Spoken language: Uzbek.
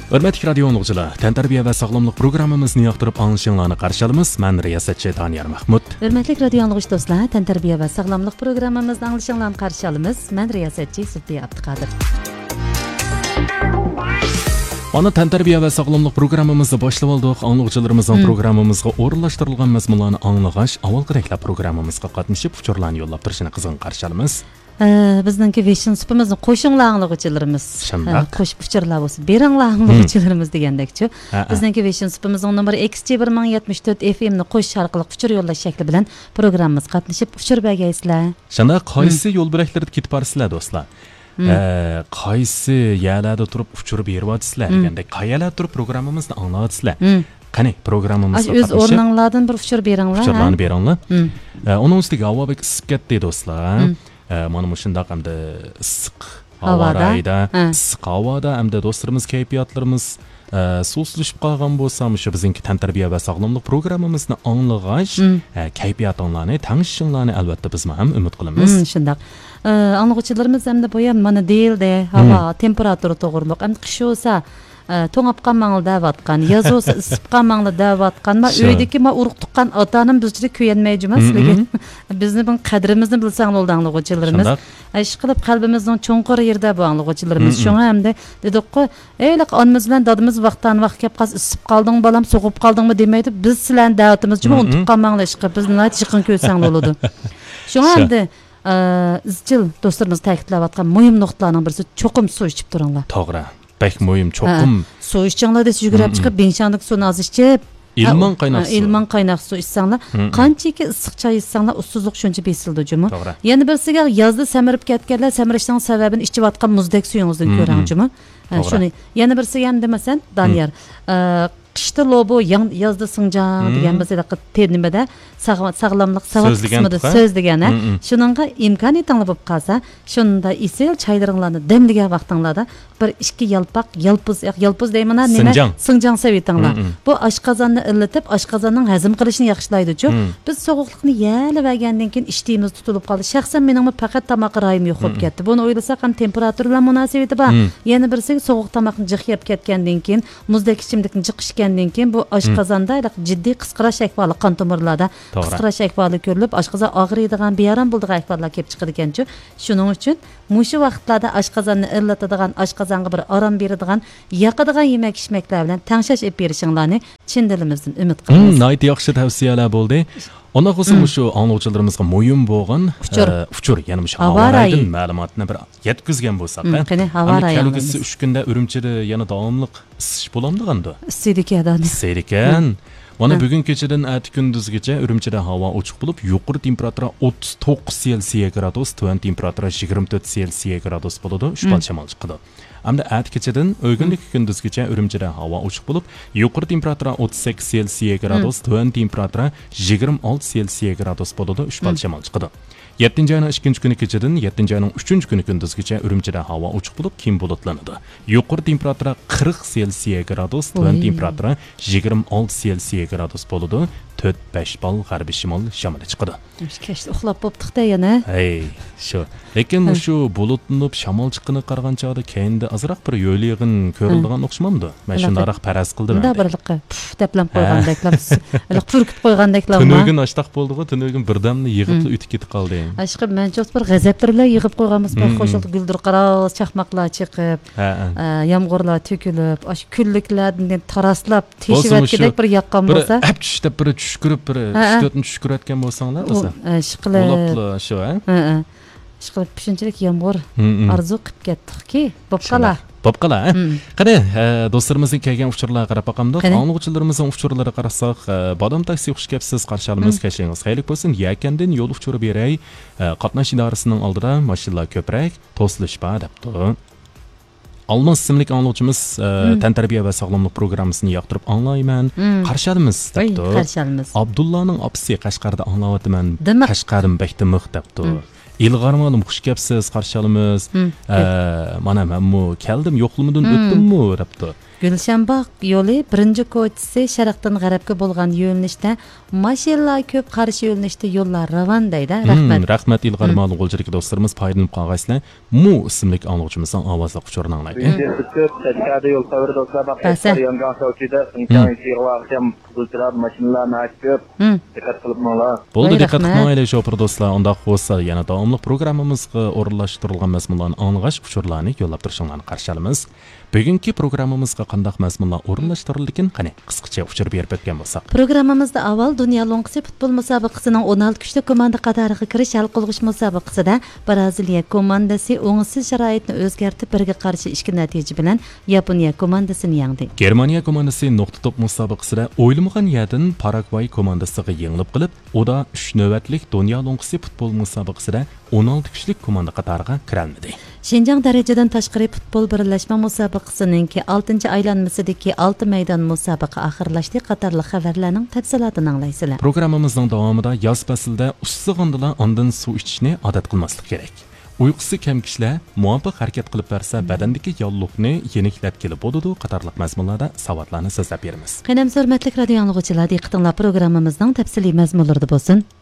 Hörmətli radio dinləyicilər, Təntarbiya və Sağlamlıq proqramımızı yoxdurub anlaşılığını qarşılamız. Mən riyasətçi Taniyar Mahmud. Hörmətli radio dinləyicilər dostlar, Təntarbiya və Sağlamlıq proqramımızı anlaşılığını qarşılamız. Mən riyasətçi Sufiya Abduqadir. Ana Təntarbiya və Sağlamlıq proqramımızı başlab aldıq. Anlıqçılarımızın proqramımızға orunlaşdırılğan məzmunlarını anlığaş, avvalғы reklam proqramımızға qatmışıb uçurlarını yollab turishini qızğın qarşılamız. Bizdeki Vision Sup'ımızın qoşunla anlıqçılarımız. Qoşup uçurlar olsun. Beranla anlıqçılarımız degəndəkçi. Bizdeki Vision Sup'ımızın numara XC1074 FM'ni qoş arqılıq uçur yollaş şəkli bilən proqramımız qatmışıb uçur bəgəysizlər. Şanda qaysı yol biraklarida ketib barsizlar dostlar? Qaysı yerlərdə turub uçurub berib degəndək. Qayerlərdə turub proqramımızı anlatsizlar. Qani proqramımızda öz ornanlardan bir uçur beringlar. Uçurlarını beringlar. Onun üstüge hava bek ısıp ketdi dostlar. Mana şundaq hamda issiq havarayda, issiq havada hamda dostlarımız kayfiyatlarımız so'zlashib qolgan bo'lsa, o'sha bizning Təntarbiya və Sağlamlıq proqramımızını anlığaş, kayfiyatlarni, tanishinglarni albatta biz ham umid qilamiz. Shundaq. Anlıqçılarımız hamda bu ham mana deyildi, havo temperaturi to'g'riliq, ham qish bo'lsa to'ngab qolmanglar deyotgan, yoz bo'lsa isib qolmanglar deyotgan, uydagi urug' tuqqan ota-onam bizga kuyinmaymiz, lekin bizni bu qadrimizni bilsang bo'ldi anlıqçılarımız. Ish qilib qalbimizning cho'nqir yerda bu anlıqçılarımız. Shunga hamda dedik-ku, "Eylik onimiz bilan dadimiz vaqtdan vaqt kelib qaz isib qolding bolam, so'g'ib qoldingmi" demaydi. Biz sizlarni da'vatimizga unutib qolmanglar, ishqib bizni yaqin ko'rsang bo'ladi. Shunga hamda izchil do'stlarimiz ta'kidlayotgan muhim nuqtalarning birisi cho'qim suv ichib turinglar. To'g'ri. Bək muhim, çoxum. Su içəcəklər də yügürüb çıxıb benşanlıq suyunu az içib. İlman qaynaq su içsənglər, qançaki ıssiq çay içsənglər ussuzluq şuncha besildi cümü. Yəni birisiga yazda səmirib ketganlar səmirishning sababini içib atgan muzdek suyingizdan ko'rang cümü. Shuni yana birisiga ham demasan, Daniyar, qishda lobo yazda sinjan degan bizda termida sağlamlıq savat qismida so'z degani. Shuningga imkoniyating bo'lib qolsa, shunda isel çaylaringlarni demligan vaqtinglarda bir ikki yalpuz deyman nima sinjan sevitinglar. Bu oshqozonni illatib, oshqozonning hazm qilishini yaxshilaydi-ku. Biz sovuqlikni yalib olgandan keyin ishtimiz tutilib qoldi. Shaxsan mening faqat tamoq rayim yo'q bo'lib ketdi. Buni o'ylasak ham temperatura bilan munosabati bor. Yana birisi sovuq tamoqni jiq yeb ketgandan keyin, muzdek ichimlikni jiq ichgandan keyin bu oshqozonda jiddiy qisqarash ahvoli, qon tomirlarda qisqarash ahvoli ko'rilib, oshqozon og'riydigan, bearam bo'ladigan ahvollar kelib chiqadi ekan-ku. Shuning uchun mushu vaqtlarda oshqozonni illatadigan, oshqozonga bir orom beradigan, yoqadigan yemak-ichmaklar bilan tangshash olib berishinglarni chin dilimizdan umid qilamiz. Nihoyat yaxshi tavsiyalar bo'ldi. Ona qo'shib shu angluvchilarimizga muhim bo'lgan uchur, ya'ni shu havoraydan ma'lumotni bir yetkazgan bo'lsak, kelgisi 3 kunda Urumchida yana davomli isish bo'lamdiganda. Isiydikan. Mana bugun kechadan ati kunduzgacha Urumchida havo ochiq bo'lib, yuqori temperatura 39 Selsiya gradus, tuvan temperatura 24 Selsiya gradus bo'ladi, ushbal shamol chiqadi. Hamda ati kechadan o'ygunlik kunduzgacha Urumchida havo ochiq bo'lib, yuqori temperatura 38 Selsiya gradus, tuvan temperatura 26 Selsiya gradus bo'ladi, ushbal shamol chiqadi. 7 ayning 2 kuni kechadan 7 ayning 3 kuni kunduzgacha Urumchida havo ochiq bo'lib, keng bulutlanadi. Yuqori temperatura 40 Selsiya gradus, tuvan temperatura 26 Selsiya gradus bo'ladi. 4-5 bal g'arbiy shimol shamoli chiqadi. Kechda uxlab bo'ptiqda yana. Shu. Lekin shu bulutlanib shamol chiqqani qarag'an chog'da keyinda azroq bir yo'lig'in ko'riladigan o'xshamamdi. Men shundaroq paraz qildim. Unda birliqqa deplam qo'ygandeklar, purkib qo'ygandeklar. Tunugin ashtaq bo'ldi-ku, tunugin birdamni yig'ib o'tib ketib qoldi. Aşkım men çok bir g'azablar bilan yig'ib qo'yganmiz. Bir qo'shildi guldir qaroz, chaqmoqlar chiqib, yomg'irlar to'kilib, ash kunliklardan taraslab, teshib ketib bir yoqqan bo'lsa, hep tushib bir tushkurib, bir 3-4 tushkurayotgan bo'lsanglar, o'zi. Ishqilib. Shu, Ishqilib shunchalik yomg'ir arzu qilib ketdiki, bo'pqala. Bo'pqala, qani do'stlarimizning kelgan uchurlarga qarab boqamdik. Angluvchilarimizning uchurlariga qarasak, Bodom taksi xush kelibsiz, qarshalarimiz kashingiz xayrli bo'lsin. Yakandan yo'l uchuri beray, qatnash idorasining oldida mashinalar ko'prak, to'silishba debdi. Almas ismli angluvchimiz Təntarbiya və Sağlamlıq proqramını yoqtirib anglayman. Qarshalimiz debdi. Qarshalimiz. Abdullaning opsi Qashqarda anglayapman. Qashqarim bekda mix debdi. İlg'armadim, xush kelibsiz, qarshalimiz. Mana men keldim, yo'qlimidan o'tdimmi debdi. Gulshanbog' yo'li birinchi ko'chasi sharqdan g'arbga bo'lgan yo'nalishda mashinalar ko'p qarshi yo'nalishda yo'llar ravon deydi. Rahmat ilg'or ma'lumotchilik do'stlarimiz foydalanib qolgaysizlar. Mu ismli anglovchimizning ovozli uchurini anglaydi. Yo'l qavri do'stlar baqasar yongan sovchida sinchang vaqtim qizilchilar mashinalarni achib diqqat qilib mola. Bo'ldi, diqqat qilmaylik shopir do'stlar. Unda bo'lsa yana davomli programmamizga o'rinlashtirilgan mazmunlarni anglash uchurlarni yo'llab turishinglarni qarshi olamiz. Bugungi programmamizga qanday mazmunlar o'rinlashtirilgan qani qisqacha uchur berib o'tgan bo'lsak. Programmamizda avval Dunyo Lo'ngqisi futbol musobaqasining 16 kuchli komanda qatoriga kirish hal qilg'ish musobaqasida Braziliya komandasi o'ngsiz sharoitni o'zgartib birga qarshi 2 natija bilan Yaponiya komandasini yengdi. Germaniya komandasi nuqta top musobaqasida o'ylamagan yerdan Paragvay komandasiga yengilib qilib, uda 3 navbatlik Dunyo Lo'ngqisi futbol musobaqasida 16 kuchli komanda qatoriga kira olmadi. Şinjan darajadan tashqari futbol birlashma musobaqasining 6-aylanmasidagi 6 maydon musobaqa oxirlashdi qatorli xabarlarning tafsilotini anglaysizlar. Programmamizning davomida yoz faslida ussig'indilar ondan suv ichishni odat qilmaslik kerak. Uyqusi kam kishilar muvofiq harakat qilib bersa badandagi yolliqni yeniklab kelib bo'ladi qatorliq mazmunlarda savodlarni so'zlab beramiz. Qanam hurmatli radio anglovchilar, diqqatinglar programmamizning tafsiliy mazmunlarida bo'lsin.